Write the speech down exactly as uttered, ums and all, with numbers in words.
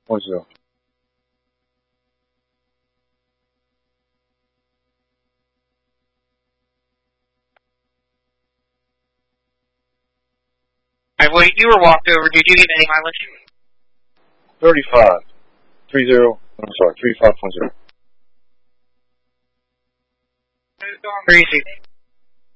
One zero. Alright, well, you were walked over. Did you get any mileage? Thirty-five. Three zero. I'm sorry. Three five one zero. Crazy.